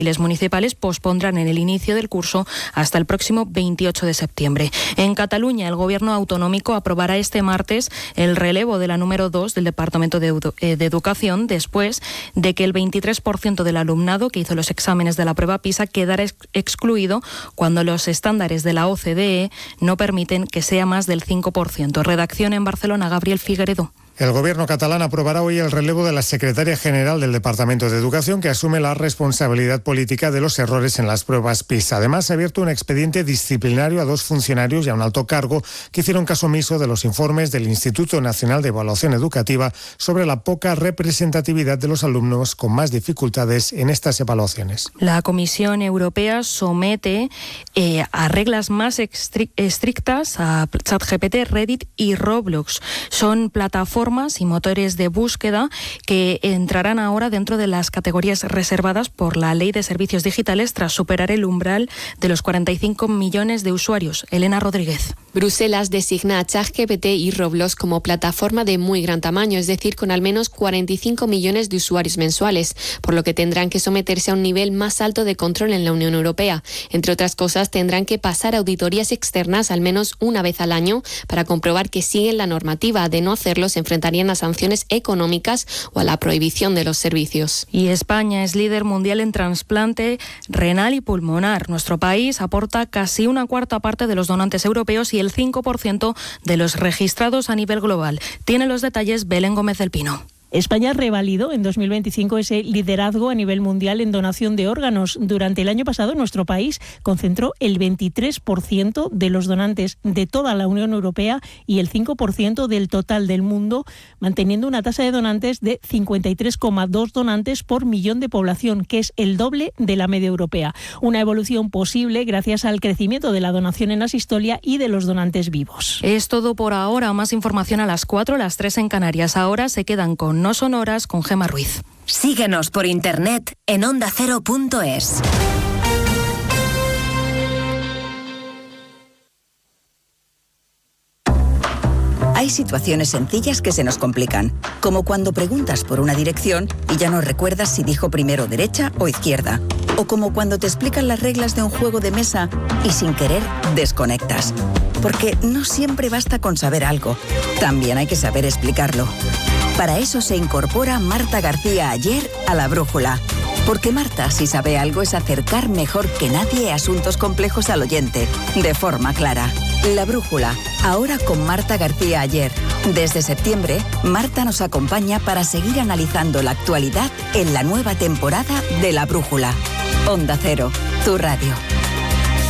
municipales pospondrán el inicio del curso hasta el próximo 28 de septiembre. En Cataluña, el Gobierno autonómico aprobará este martes el relevo de la número 2 del Departamento de Educación después de que el 23% del alumnado que hizo los exámenes de la prueba PISA quedara excluido cuando los estándares de la OCDE no permiten que sea más del 5%. Redacción en Barcelona, Gabriel Figueredo. El Gobierno catalán aprobará hoy el relevo de la secretaria general del Departamento de Educación, que asume la responsabilidad política de los errores en las pruebas PISA. Además, se ha abierto un expediente disciplinario a 2 funcionarios y a un alto cargo que hicieron caso omiso de los informes del Instituto Nacional de Evaluación Educativa sobre la poca representatividad de los alumnos con más dificultades en estas evaluaciones. La Comisión Europea somete a reglas más estrictas a ChatGPT, Reddit y Roblox. Son plataformas y motores de búsqueda que entrarán ahora dentro de las categorías reservadas por la Ley de Servicios Digitales tras superar el umbral de los 45 millones de usuarios. Elena Rodríguez. Bruselas designa a ChatGPT y Roblox como plataforma de muy gran tamaño, es decir, con al menos 45 millones de usuarios mensuales, por lo que tendrán que someterse a un nivel más alto de control en la Unión Europea. Entre otras cosas, tendrán que pasar auditorías externas al menos una vez al año para comprobar que siguen la normativa. De no hacerlo, se enfrentarían a sanciones económicas o a la prohibición de los servicios. Y España es líder mundial en trasplante renal y pulmonar. Nuestro país aporta casi una cuarta parte de los donantes europeos y el 5% de los registrados a nivel global. Tiene los detalles Belén Gómez del Pino. España revalidó en 2025 ese liderazgo a nivel mundial en donación de órganos. Durante el año pasado, nuestro país concentró el 23% de los donantes de toda la Unión Europea y el 5% del total del mundo, manteniendo una tasa de donantes de 53,2 donantes por millón de población, que es el doble de la media europea. Una evolución posible gracias al crecimiento de la donación en asistolia y de los donantes vivos. Es todo por ahora. Más información a las 4, las 3 en Canarias. Ahora se quedan con No Son Horas con Gemma Ruiz. Síguenos por internet en ondacero.es. Hay situaciones sencillas que se nos complican, como cuando preguntas por una dirección y ya no recuerdas si dijo primero derecha o izquierda, o como cuando te explican las reglas de un juego de mesa y sin querer desconectas. Porque no siempre basta con saber algo, también hay que saber explicarlo. Para eso se incorpora Marta García Aller a La Brújula. Porque Marta, si sabe algo, es acercar mejor que nadie asuntos complejos al oyente, de forma clara. La Brújula, ahora con Marta García Aller. Desde septiembre, Marta nos acompaña para seguir analizando la actualidad en la nueva temporada de La Brújula. Onda Cero, tu radio.